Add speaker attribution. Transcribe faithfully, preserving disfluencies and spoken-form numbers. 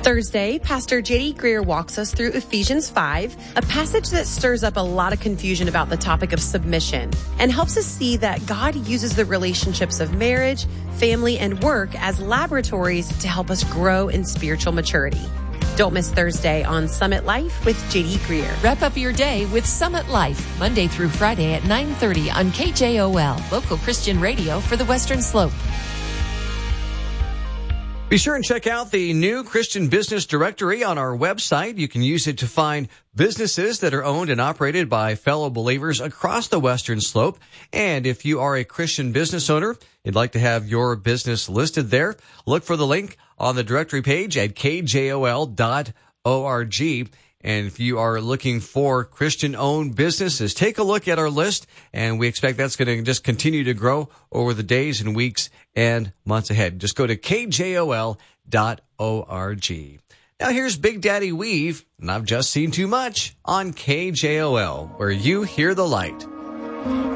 Speaker 1: Thursday, Pastor J D Greer walks us through Ephesians five, a passage that stirs up a lot of confusion about the topic of submission and helps us see that God uses the relationships of marriage, family, and work as laboratories to help us grow in spiritual maturity. Don't miss Thursday on Summit Life with J D Greer.
Speaker 2: Wrap up your day with Summit Life, Monday through Friday at nine thirty on K J O L, local Christian radio for the Western Slope.
Speaker 3: Be sure and check out the new Christian Business Directory on our website. You can use it to find businesses that are owned and operated by fellow believers across the Western Slope. And if you are a Christian business owner, you'd like to have your business listed there, look for the link on the directory page at K J O L dot org. And if you are looking for Christian-owned businesses, take a look at our list, and we expect that's going to just continue to grow over the days and weeks and months ahead. Just go to K J O L dot org. Now here's Big Daddy Weave, and I've just seen too much on K J O L, where you hear the light.